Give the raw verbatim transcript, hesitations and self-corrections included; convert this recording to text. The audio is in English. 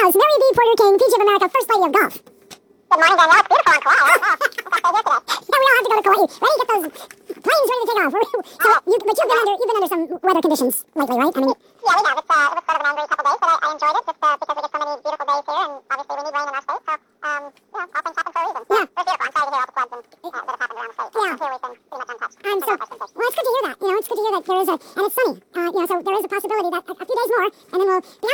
was Mary B. Porter King, P G of America, First Lady of Golf. Good morning, Danielle. It's beautiful on Kauai. I don't know. I got stay here today. Yeah, we don't have to go to Kauai. Ready? Get those planes ready to take off. So, you, but you've been under you've been under some weather conditions lately, right? I mean, Yeah, we have. It's, uh, it was sort of an angry couple days, but I, I enjoyed it just uh, because we get so many beautiful days here, and obviously we need rain in our state, so, um, you know, all things happen for a reason. Yeah. It was beautiful. I'm sorry to hear all the floods and, uh, that have happened around the state. Yeah. Here we've been pretty much untouched. um, so well, it's good to hear that. You know, it's good to hear that there is a and it's sunny. Uh, you know, so there is a possibility that a, a few days more, and then we'll be out.